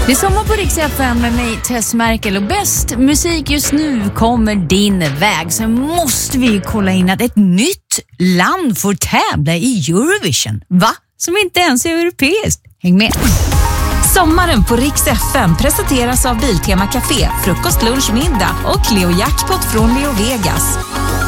Det är sommar på Rix FM med mig, Tess Merkel, och bäst musik just nu kommer din väg. Så måste vi ju kolla in att ett nytt land får tävla i Eurovision. Va? Som inte ens är europeiskt. Häng med! Sommaren på Rix FM presenteras av Biltema Café, frukost, lunch, middag och Leo Jackpot från Leo Vegas.